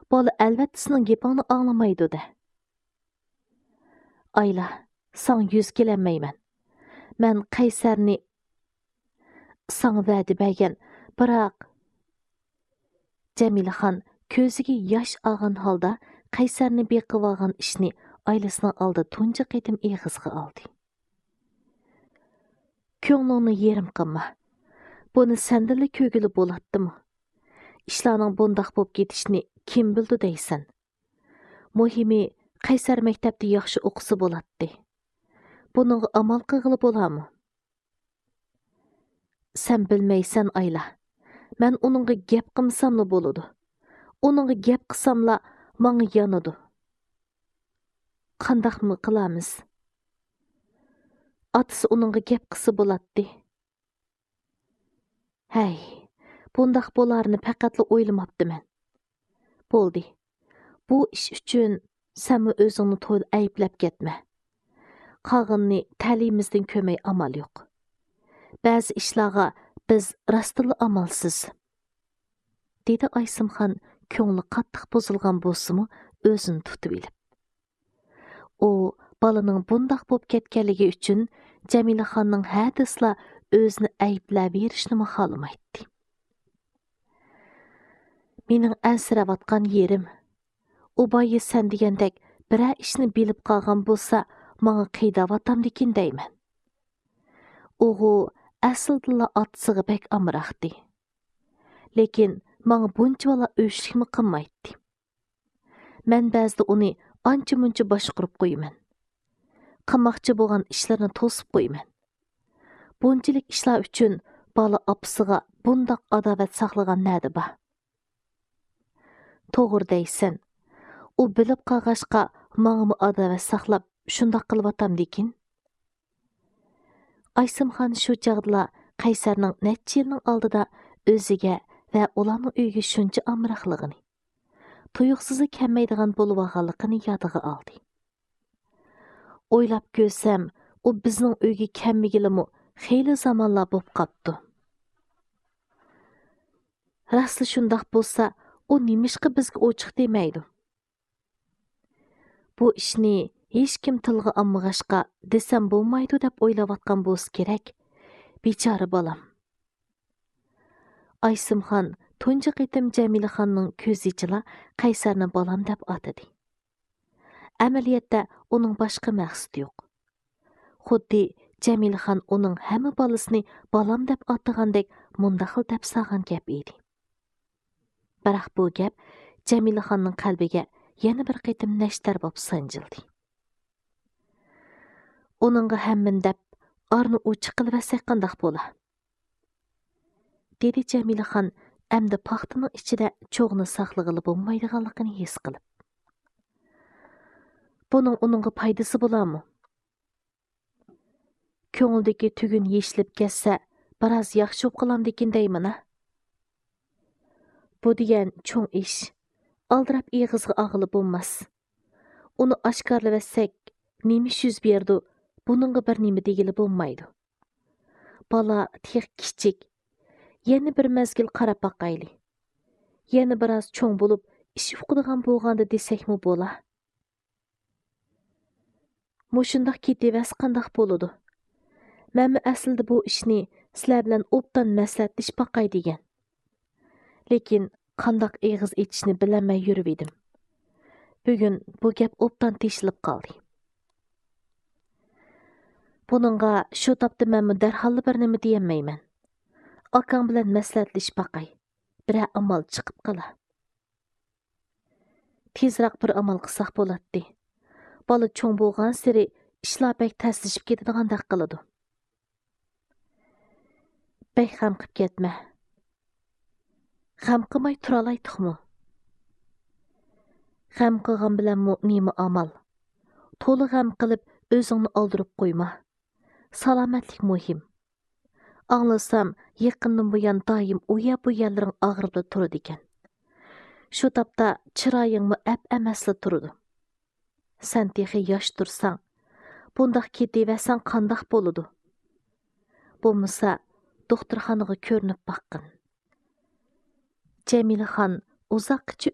Bola əlbəttə sənin gepingni anlamaydı de. Ayla, sana yüz kelənməyman. Mən Qaysarni sana vədi bəgən, biroq Cəmiləxan ko'ziga yosh olgan holda Qaysarni beqib olgan ishni oilasining oldi tunji qitim eg'izga oldi. Ko'nglingni yerim qilma. Buni sendinli ko'gili bo'ladimi? Ishlarning bundoq bo'lib ketishini kim bildi deysan? Muhimi Qaysar maktabda yaxshi o'qisa bo'ladi. Buningga amal qilg'ili bo'larmi? Sen bilmaysan Ayla. Men uningga gap qilsamla bo'ladi. Uningga gap qilsamla menga yonadi. Qandaqmi qilamiz? Atası uningga gap qilsa bo'ladi. Hey, bundaq bo'larni faqatla o'ylamabdiman. Bo'ldi. Bu ish uchun sen o'zingni to'l ayblab ketma. Qolganni ta'limimizdan ko'may amal yo'q. Ba'zi ishlarga biz rostilla amalsiz. Dedi Aysimxon ko'ngli qattiq buzilgan bo'lsa-mu, o'zini tutib olib. U balaning bundaq bo'lib ketganligi uchun Jamilaxonning hadisla o'zini ayblab berishni xohlamaydi. Mening ansiravatgan yerim, u boyi sen degandek biror ishni bilib qolgan bo'lsa, menga qiydavatamdikin deyman. O'g'u aslida otisiga bek amroqdi. Lekin menga bunchalar o'shlikmi qilmaydi. Men ba'zida uni ancha-muncha boshqarib qo'yaman. Qilmoqchi bo'lgan ishlarni to'sib qo'yaman. Bunchalik ishlar uchun bola opasiga bundoq adovat saqlagan nadi bor? To'g'ri deysan. U bilib qolg'ashqa menga adovat saqlab shundoq qilvatamdikin. Aysimxon shu chog'da Qaysarning necha yilning oldida o'ziga va ularning uyiga shuncha amroqligini, tuyuqsiz kelmaydigan bo'lib olganligini yodiga oldi. O'ylab ko'rsam, u bizning uyga kelmagilimi xeyli zamonlar bo'lib qopti. Rastli shundoq bo'lsa, u nimishqa bizga ochiq demaydi. Bu ishni hech kim tilga olmag'ashqa desam bo'lmaydi deb o'ylayotgan bo'lsa kerak. Bechora bolam. Aysimxon tunji qitim Jamilaxonning ko'z ichida Qaysarni bolam deb atadi. Amaliyotda uning boshqa maqsadi yo'q. Xuddi Jamilaxon uning hamma bolasini bolam deb atagandek mundaxil deb saqan gap edi. Biroq bu gap Jamilaxonning qalbiga yana bir qitim nashtar bo'lib sanjildi. Uningga hammin deb arni o'chi qilib qandaq bo'la. Dedi Jamilaxon amdi paxtaning ichida cho'g'ni saqlag'ili bo'lmaydiganligini his qilib. Buning uningga foydasi bo'larmi? Ko'ngildagi tugun yeshilib ketsa, biroz yaxshi bo'lib qolamdikin deyman-a. Bu degan cho'ng ish. Aldirab eg'izga og'ilib bo'lmas. Uni oshkorlasak, nima yuz berdi? Buningga bir nima degili bo'lmaydi. Bola tiq kichik. Yana bir mezgil qarab baqayli. Yana biroz cho'ng bo'lib, ish uqadigan bo'lganda desakmi bo'la? Mushundoq ketevas qandaq bo'ladi? Men aslida bu ishni sizlar bilan obdan maslahatlash baqay degan. Lekin qandaq eg'iz etishni bilmay yurib edim. Bugun bu gap obdan teshilib qoldi. Buningga shu topda men darhol bir nima deyolmayman. Akang bilan maslahatlash baqay. Bir amal chiqib qala. Tezroq bir amal qilsak bo'ladi. Bola cho'ng bo'lgan sari ishlar bek taslashib ketadigandek qiladi. Bek ham qilib ketma. G'am qilmay tura olaydiqmi? G'am qilgan bilan nima amal? To'li g'am qilib o'zingni oldirib qo'yma. Salomatlik muhim. Anglasam, yaqindan buyon doim u yerlaring og'rib turadi ekan. Shu topda chiroyingmi emasli turadi. Sen texi yosh tursang, bundaq ketaversan qandaq bo'ladi? Bo'lmasa, doktorxonaga ko'rinib baqqin. Jamilaxon uzoqcha